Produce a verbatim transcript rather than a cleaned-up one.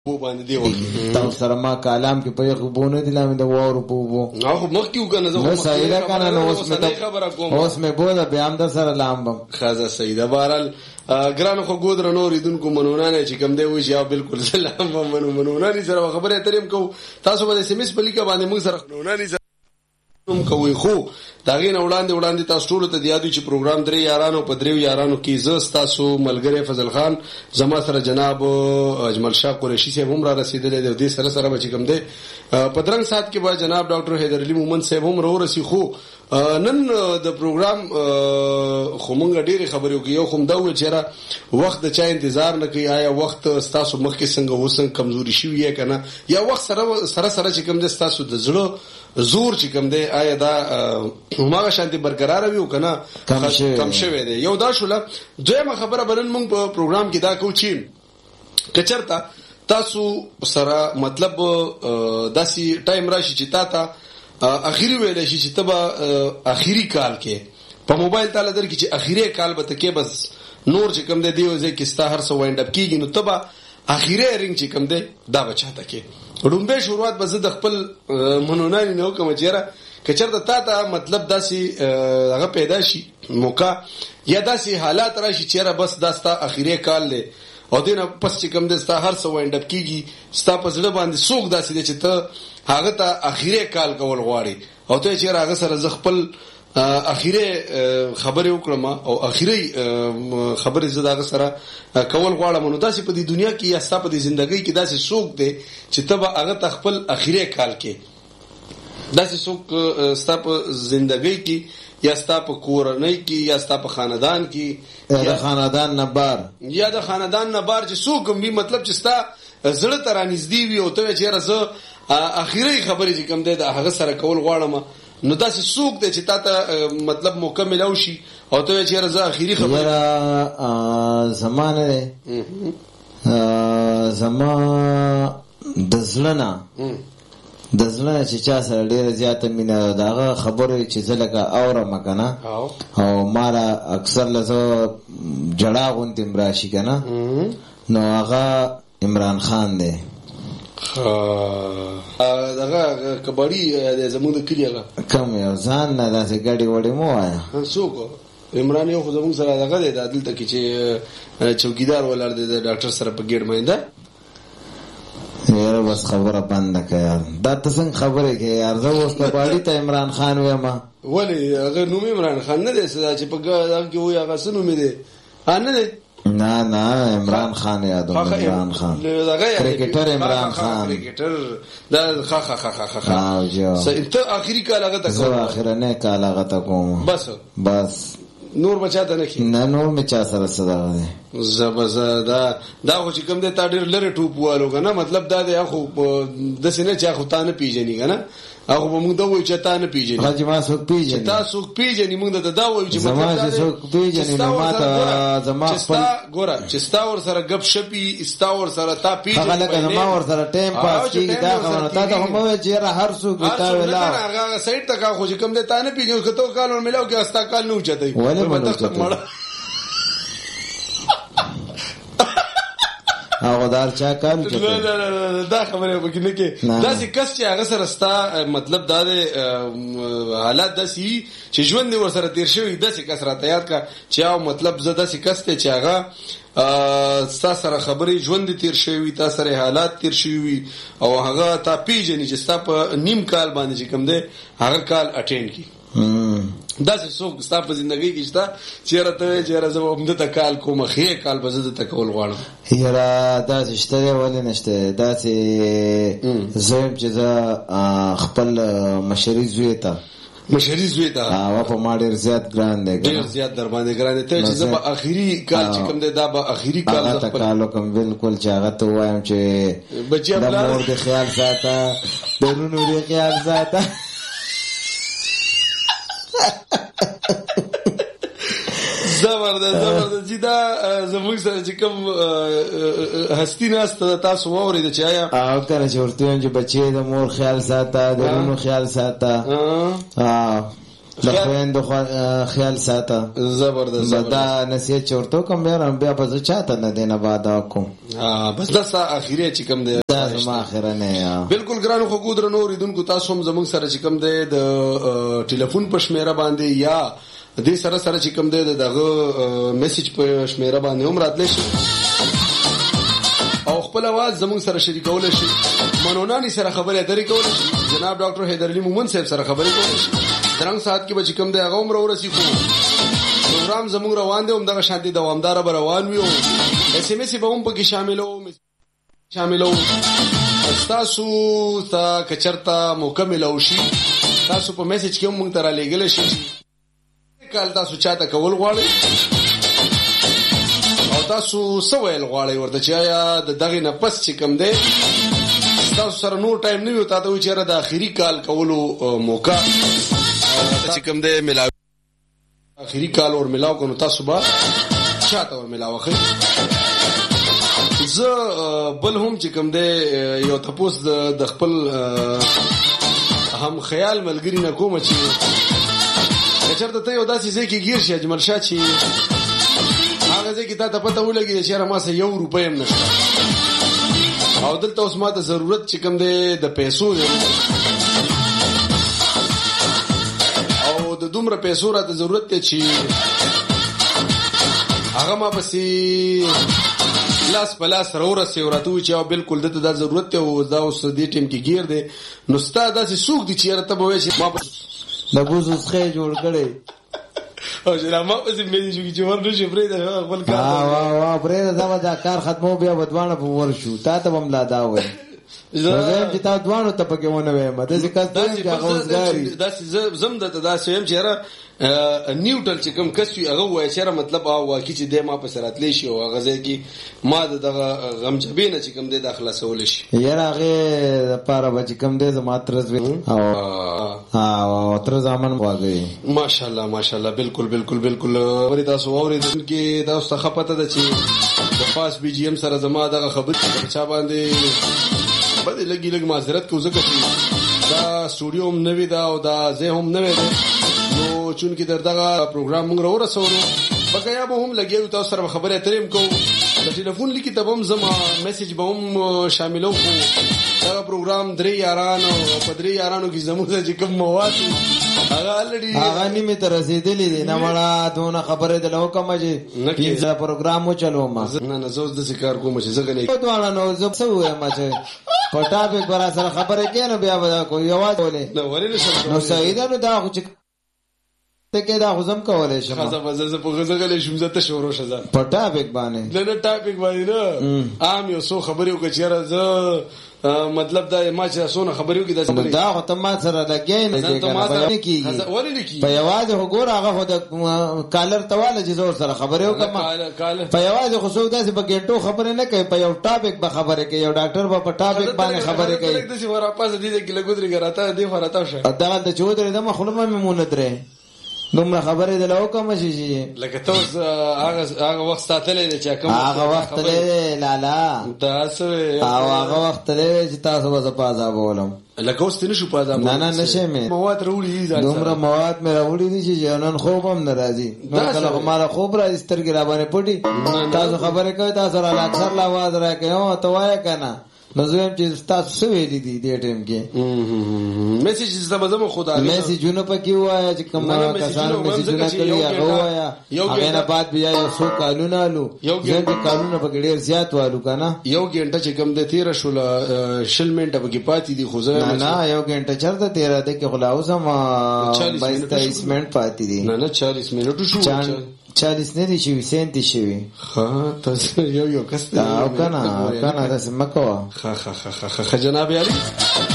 بو باندې دی وکی تاسو سره ما کلام کې په غوونه دي لامه د وورو په وو هغه مخ کیو کنه زه سایدا کنه نو اوس مې خبره کوم اوس مې بوله بیا هم د سره لامبم خازه سیدا بهرال ګران خو ګودر نور ایدونکو منونانه چې کوم دی وي یا بالکل سلام منو منونانی سره خبره تریم کو تاسو به اس ام اس په لیکه باندې موږ سره منونانی سره کوي خو داغه نه وړاندې وړاندې تاسو ټول ته دیادو چې پروګرام درې یارانو په دریو یارانو کې ز تاسو ملګری فضل خان زما سره جناب اجمل شاه قریشی صاحب هم را رسیدلې د دې سره سره بچ کوم دی پدرنګ سات کې با جناب ډاکټر حیدر علي مومن صاحب هم رو رسی خو نن د پروګرام خو مونږ ډېری خبرې کوي یو کوم دا و چې وخت د چا انتظار نه کوي آیا وخت تاسو مخکې څنګه وسن کمزوري شي وي کنه یا وخت سره سره سره چې کوم دی تاسو د زړه زور چې کوم دی آیا دا هماغه شانتي برقرار وي او کنه کم شوی دی یو دا شوله دویمه خبره بلن مونږ په پروګرام کې دا کوو چې کچرتا تاسو سره مطلب داسي ټایم راشي چې تا ته اخیری ویل شي چې تبا اخیری کال کې په موبایل تعالی در کې چې اخیری کال به تکي بس نور چې کوم دی دیو ځکه ستا هر څه وایند اپ کیږي نو تبا اخیری رنګ چې کوم دی دا بچاته کې رومبه شروعات به زه د خپل منونانی نو کوم چیرې کچرته تا ته مطلب داسي هغه پیدا شي موقع یا داسي حالات راشي چیرې بس داستا اخیری کال له او دینه پس چې کوم د ستا هر څه وایند اپ کیږي ستا په ځړه باندې سوق داسې دي چې ته هغه ته اخیری کال کول غواړي او ته چې هغه سره ز خپل اخیری خبرې وکړم او اخیری خبرې زه هغه سره کول غواړم نو داسې په دې دنیا کې یا ستا په دې ژوندۍ کې داسې سوق دی چې ته به هغه ته خپل اخیری کال کې داسې سوق ستا په ژوندۍ کې یا ستا په کورنۍ کې یا ستا په خاندان کې یا خاندان نبار یا د خاندان نبار چې څوک هم وي مطلب چې ستا زړه ته رانږدې وي او ته چې راځه اخیری خبرې چې کوم دی د هغه سره کول غواړم نو داسې څوک دی چې تا ته مطلب مکمل او شي او ته چې راځه اخیری خبره زمانه دی زما د زلنا د زړه چې چا سره ډیره زیاته مینه داغه خبره چې زلګه اورم کنه او مارا اکثر لزه جړا غونډه مراشي کنه نو هغه عمران خان دی دغه کباړي زموږ د کلی هغه کم یو ځان نه داسې ګاډي وړي مو آیا څوک عمران یو خو زموږ سره دغه دی دلته کې چې چوکیدار ولر دی د ډاکټر سره په ګډ مینده یاره بس خبره بند کړه دا تاسو خبره کې یار زه اوس په باندې ته عمران خان وایم ولی هغه نوم عمران خان نه دی چې په هغه کې وای هغه سنو مې دی ان دی نه نه عمران خان یادو عمران خان کرکټر عمران خان کرکټر دا خا خا خا خا خا ها ته اخیری کال هغه ته زه اخرنه کال هغه ته کوم بس بس نور بچاته نه کی نه نور می چا سره صدا ده زبزدا دا خو چې کوم د تا ډیر لره ټوپ والو کنه مطلب دا دی خو د سینې چا خو تا نه پیژني کنه هغه به موږ دا وایو چې تا نه پیژني حاجی ما څوک پیژني تاسو پیژني موږ دا دا وایو چې مطلب دا څوک پیژني نو ماته زما خپل ګوره چې ستا ور سره غب شپي ستا ور سره تا پیژني هغه لکه زما ور سره ټیم پاس کیږي دا خبره تا ته هم چې هر څوک تا ویلا هغه سایت تک خو چې کوم د تا نه پیژني کته کال ملاو کې استا کال نه اوچتای هغه دار چا کال چته نه نه دا خبره وکړي نه کې دا چې کس چې هغه سره ستا مطلب دا د حالات داسي چې ژوند ور سره تیر شوی داسې کس را تیار کا چې او مطلب زده سي کس ته چې هغه ستا سره خبرې ژوند تیر شوی تا سره حالات تیر شوی او هغه تا پیژني چې ستا په نیم کال باندې چې کوم دی هغه کال اټینډ کی دا څه څوک ستا په ژوندۍ کې شته چیرې ته چیرې زه هم د تکال کوم خې کال به زه د تکول غواړم یاره دا څه شته ولې نشته دا څه زم چې زه خپل مشري زوی ته مشري زوی ته او په ما ډیر زیات ګران دی ډیر زیات در باندې ګران دی ته چې زه په اخیری کال چې کوم دی دا به اخیری کال زه خپل کالو کوم بالکل چې هغه ته وایم چې بچي خپل د مور د خیال ساته د نونو د خیال ساته زبردست زبردست چې دا زموږ سره چې کوم هستی ناسته تاسو واورید چې آیا او کنه چې ورته چې بچي د مور خیال ساته د نونو خیال ساته ها د خويندو خیال ساته. زبردست دا نصیحت چورتو کوم بیا بیا په چاته نه دینه بعد کوم. ها بس دا اخیری چې کوم دی دا ما اخیره نه. بالکل ګرانو خو ګودر نور دونکو تاسو هم زموږ سره چې کوم دی د ټلیفون په شمیره باندې یا دې سره سره چې کوم دی دغه میسج په شمیره باندې هم راتلی شي او خپل आवाज زموږ سره شریکول شي. منونانی سره خبرې اترې کول شي. جناب ډاکټر حیدر علي مومن صاحب سره خبرې کول شي. درنګ سات کې به کوم دی هغه عمر ورسی خو پروګرام زموږ روان دی هم دغه شانتي دوامدار به روان وي. اس ام اس به هم پکې شاملو شاملو تاسو ته کچرتا مکمل او شي تاسو په میسج کې هم مونږ ته را لېږل شي کال تاسو چاته کول غواړئ او تاسو سوال غواړئ ورته چې آیا د دغه نه پس چې کوم دی تاسو سره نور ټایم نه وي تاسو ته چیرې د اخیری کال کولو موقع چې کوم دی ملاو اخیری کال ور ملاو کو نو تاسو به چاته ور ملاو خې زه بل هم چې کوم دی یو تاسو د خپل هم خیال ملګری نه کوم چې چرته ته یو داسې ځای کې گیر شي اجمل شاه چې هغه ځای کې تا ته پته ولګي چې ما سره یو روپۍ هم نشته او دلته اوس ما ته ضرورت چې کوم دی د پیسو دی او د دومره پیسو راته ضرورت دی چې هغه ما پسې لاس په لاس راورسې ورته چې بالکل دته دا ضرورت دی او دا اوس دې ټیم کې گیر دی نو ستا داسې څوک دی چې راته به وایي چې ما د بوزو څخه جوړ کړي او چې ما په دې مې چې چې ورنه شي پرې دا خپل کار وا وا پرې دا دا کار ختمو بیا ودوانه په ورشو تا ته هم لا دا وای زه چې تا دوانو ته پکې ونه وایم د ځکه چې هغه وزګاری دا زم د دا سیم چې را نیوټرل چې کوم کس وي هغه وای چې مطلب او واقعي چې د ما په سراتلی شي او هغه ځکه چې ما دغه غم جبینه چې کوم د داخله سول شي یاره هغه لپاره به کوم د زما ترز او ها تر ځامن واغی ماشاءالله ماشاءالله بالکل بالکل بالکل ورې تاسو اورې کې تاسو ته پته ده چې د خاص بي جي ام سره زما دغه خبر چا باندې بده لګي لګ معذرت کو زکه دا سټوډیو هم نوی دا او دا زه هم نوی ده نو چون کې دغه پروګرام موږ ورسولو بقایا به هم لګیو تاسو سره خبره اتریم کو د ټلیفون لیکي ته هم زما میسج به هم شاملو کو دا پروګرام درې یارانو په درې یارانو کې زموږ چې کوم مواد هغه الډي هغه نیمه تر رسیدلې دي نه مړه دونه خبره ده لو کوم چې پینځه پروګرامو چلو ما نه نه زوز د ذکر کوم چې زګ نه دوه نو زه څه وایم چې پټا به برا سره خبره کینو بیا به کوئی आवाज ولې نو ورې نو سیدا نو دا خو چې ته کې دا غزم کولای شم خاصه وزه په غزغلې شوم زه ته شروع شزه په ټاپک باندې نه نه ټاپک باندې نه عام یو څو خبرې وکړي چې زه مطلب دا ما چې سونه خبرې وکړي دا دا خو ته ما سره لګی نه کېږي ولې نه کېږي په یوازې وګور هغه خو د کالر تواله چې زور سره خبرې وکړم په یوازې خو څو داسې په ګټو خبرې نه کوي په یو ټاپک به خبرې کوي یو ډاکټر به په ټاپک باندې خبرې کوي د څه ورا پاسه دي کې لګودري ګراته دی فراته شه دا د چودري د مخلومه میمونه درې دومره خبرې د لو کوم شي لکه تاسو هغه هغه وخت ساتلې چې کوم هغه وخت له لالا تاسو هغه وخت له چې تاسو به پازا بولم لکه اوس تنه شو پازا نه نه نشه مې مواد وروړي دي دومره مواد مې وروړي دي چې جنن خوب هم ناراضي نو کله مال خوب را استرګ را باندې پټي تاسو خبرې کوي تاسو را اکثر لا आवाज راکې او ته وای کنه نو زم چې تاسو ویلي دي د ټیم کې میسج زما خدا میسجونه پکې وایا چې کوم کسان میسجونه کوي هغه وایا هغه نه بعد بیا یو څو کالونه الو زم چې کالونه پکې ډیر زیات والو کنه یو غنټه چې کوم د تیر شول شل منټه پکې پاتې دي خو نه نه یو غنټه چرته تیر ده کې خلاص ما بایس منټ پاتې دي نه نه چالیس منټو شو چالیس نه دي چې سنت شي ها تاسو یو یو کس او کنه کنه تاسو مکو خ خ خ خ جناب علي